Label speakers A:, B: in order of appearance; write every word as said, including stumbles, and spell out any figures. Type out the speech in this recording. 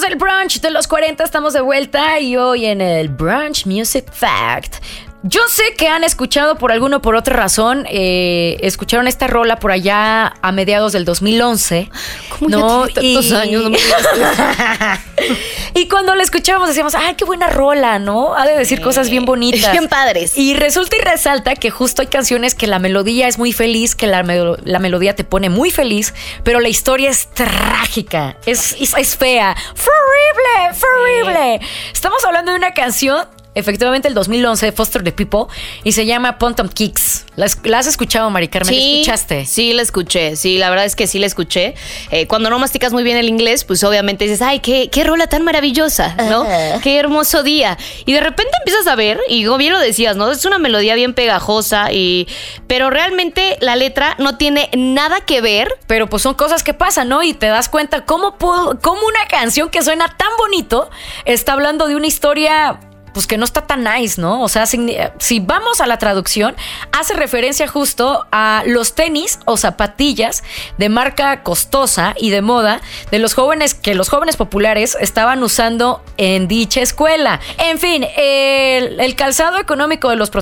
A: del brunch de los cuarenta, estamos de vuelta y hoy en el Brunch Music Fact. Yo sé que han escuchado por alguna o por otra razón, eh, escucharon esta rola por allá a mediados del dos mil once.
B: ¿Cómo ¿no? ya tiene tantos y... años? No me
A: y cuando la escuchábamos decíamos, ¡ay, qué buena rola!, ¿no? Ha de decir cosas bien bonitas.
B: Bien padres.
A: Y resulta y resalta que justo hay canciones que la melodía es muy feliz, que la, mel- la melodía te pone muy feliz, pero la historia es trágica, es, es, es fea. ¡Fue horrible! ¡Fue horrible! Estamos hablando de una canción efectivamente el dos mil once de Foster the People y se llama Pump Up Kicks. ¿La, ¿La has escuchado, Mari Carmen?
B: Sí,
A: ¿La escuchaste?
B: Sí, la escuché. Sí, la verdad es que sí la escuché. Eh, cuando no masticas muy bien el inglés, pues obviamente dices, ay, qué, qué rola tan maravillosa, ¿no? Uh. Qué hermoso día. Y de repente empiezas a ver, y como bien lo decías, ¿no? Es una melodía bien pegajosa, y pero realmente la letra no tiene nada que ver.
A: Pero pues son cosas que pasan, ¿no? Y te das cuenta cómo, puedo, cómo una canción que suena tan bonito está hablando de una historia... pues que no está tan nice, ¿no? O sea, si, si vamos a la traducción, hace referencia justo a los tenis o zapatillas de marca costosa y de moda de los jóvenes, que los jóvenes populares estaban usando en dicha escuela. En fin, el, el calzado económico de los